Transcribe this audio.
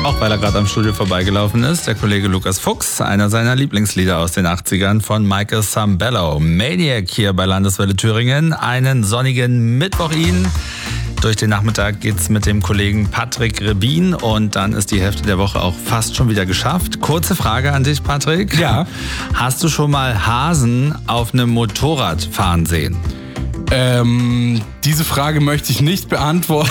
Auch weil er gerade am Studio vorbeigelaufen ist, der Kollege Lukas Fuchs, einer seiner Lieblingslieder aus den 80ern von Michael Sambello. Maniac hier bei Landeswelle Thüringen. Einen sonnigen Mittwoch Ihnen. Durch den Nachmittag geht's mit dem Kollegen Patrick Rebin und dann ist die Hälfte der Woche auch fast schon wieder geschafft. Kurze Frage an dich, Patrick. Ja. Hast du schon mal Hasen auf einem Motorrad fahren sehen? Diese Frage möchte ich nicht beantworten.